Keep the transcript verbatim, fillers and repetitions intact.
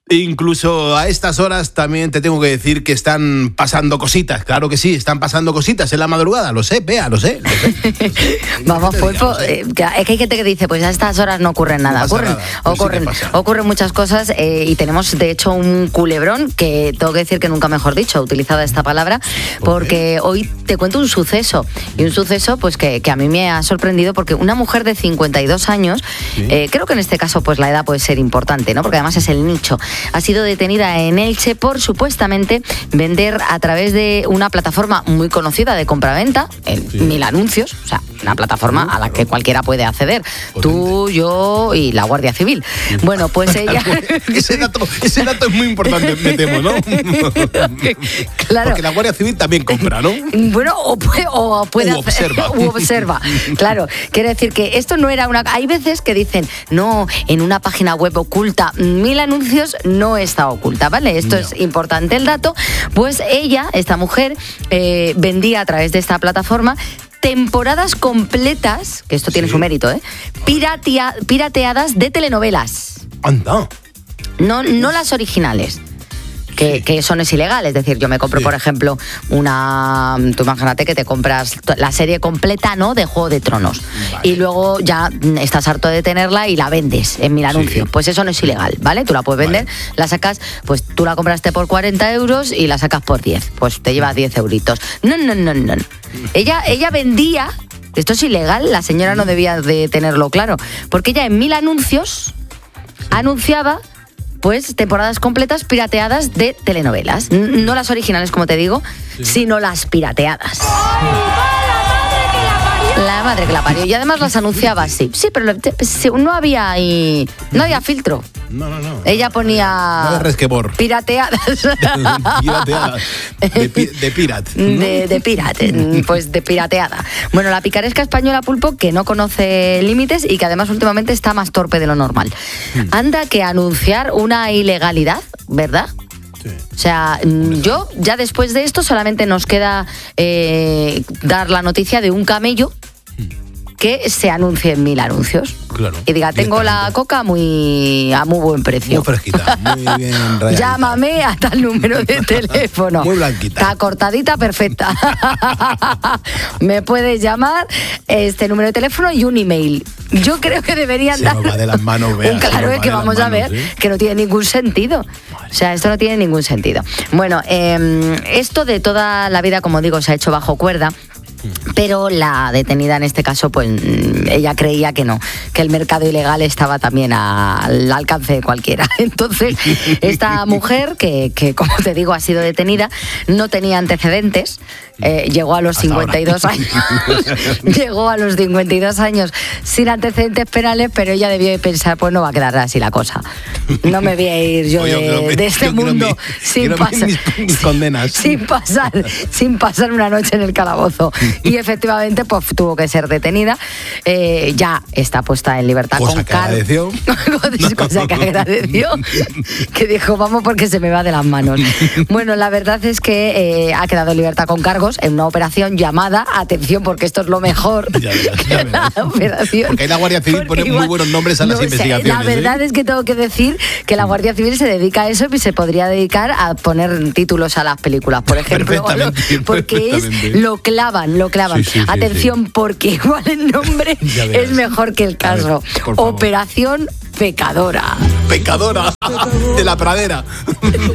Incluso a estas horas también te tengo que decir que están pasando cositas. Claro que sí, están pasando cositas en la madrugada. Lo sé, Bea, lo sé. Lo sé. Vamos, Pulpo, eh, es que hay gente que dice, pues a estas horas no ocurren nada. No ocurren, nada. Pues ocurren, sí pasa. ocurren muchas cosas eh, y tenemos de hecho un culebrón que tengo que decir que nunca mejor dicho, utilizada esta palabra, porque hoy te cuento un suceso. Y un suceso pues que, que a mí me ha sorprendido porque una mujer de cincuenta y dos años, ¿sí? eh, creo que en este caso pues la edad puede ser importante, ¿no? Porque además es el nicho. Ha sido detenida en Elche por supuestamente vender a través de una plataforma muy conocida de compraventa, en sí. mil anuncios, o sea, una plataforma a la que cualquiera puede acceder. Potente. Tú, yo y la Guardia Civil. Bueno, pues ella... ese, dato, ese dato es muy importante, me temo, ¿no? Claro. Porque la Guardia Civil también compra, ¿no? Bueno, o puede, o puede u observa. u observa. Claro, quiere decir que esto no era una... Hay veces que dicen, no, en una página web oculta, mil anuncios no está oculta, ¿vale? Esto no. es importante el dato. Pues ella, esta mujer, eh, vendía a través de esta plataforma temporadas completas, que esto tiene sí. su mérito, ¿eh? Piratea, pirateadas de telenovelas. Anda. No, no las originales. Que, sí. que eso no es ilegal, es decir, yo me compro, sí. por ejemplo, una... Tú imagínate que te compras la serie completa, ¿no?, de Juego de Tronos. Vale. Y luego ya estás harto de tenerla y la vendes en mil anuncios. Sí. Pues eso no es ilegal, ¿vale? Tú la puedes vender, vale. la sacas, pues tú la compraste por cuarenta euros y la sacas por diez. Pues te llevas diez euritos. No, no, no, no. Ella, ella vendía... Esto es ilegal, la señora no debía de tenerlo claro. Porque ella en mil anuncios anunciaba... pues temporadas completas pirateadas de telenovelas. No las originales, como te digo, sí. sino las pirateadas. La madre que la parió. Y además las anunciaba así. Sí, pero no había ahí, no había filtro. No, no, no. Ella ponía... No de resquebor. Pirateadas. Pirateadas. De, pi, de pirat. De, de pirat, pues de pirateada. Bueno, la picaresca española, Pulpo, que no conoce límites y que además últimamente está más torpe de lo normal. Hmm. Anda que anunciar una ilegalidad, ¿verdad? Sí. O sea, yo ya después de esto solamente nos queda eh, dar la noticia de un camello que se anuncie en mil anuncios. Claro. Y diga, tengo la coca muy a muy buen precio. Muy fresquita, muy bien rayadita. Llámame a tal número de teléfono. Muy blanquita. Está cortadita, perfecta. Me puedes llamar, este número de teléfono y un email. Yo creo que deberían se dar... Se nos va de las manos, Bea. Claro, es que vamos manos, a ver, ¿sí? que no tiene ningún sentido. Madre. O sea, esto no tiene ningún sentido. Bueno, eh, esto de toda la vida, como digo, se ha hecho bajo cuerda. Pero la detenida en este caso, pues ella creía que no, que el mercado ilegal estaba también a, al alcance de cualquiera. Entonces, esta mujer, que, que como te digo, ha sido detenida, no tenía antecedentes, eh, llegó a los cincuenta y dos años, llegó a los cincuenta y dos años sin antecedentes penales, pero ella debió de pensar, pues no va a quedar así la cosa. No me voy a ir yo Oye, de, me, de este yo mundo me, sin, pasar, mis, mis condenas. sin pasar sin pasar una noche en el calabozo. Y efectivamente pues tuvo que ser detenida. Eh, ya está puesta en libertad cosa con que agradeció. Cosa que agradeció. Que dijo, vamos porque se me va de las manos. Bueno, la verdad es que eh, ha quedado en libertad con cargos en una operación llamada, atención porque esto es lo mejor, ya verás, ya verás. La operación. Porque ahí la Guardia Civil pone igual, muy buenos nombres a las no, investigaciones. La verdad ¿eh? es que tengo que decir que la Guardia Civil se dedica a eso y se podría dedicar a poner títulos a las películas, por ejemplo. Lo, porque es, lo clavan, lo clavan. Sí, sí, Atención, sí, sí. porque igual el nombre es mejor que el caso. Ver, Operación Pecadora. Pecadora de la pradera.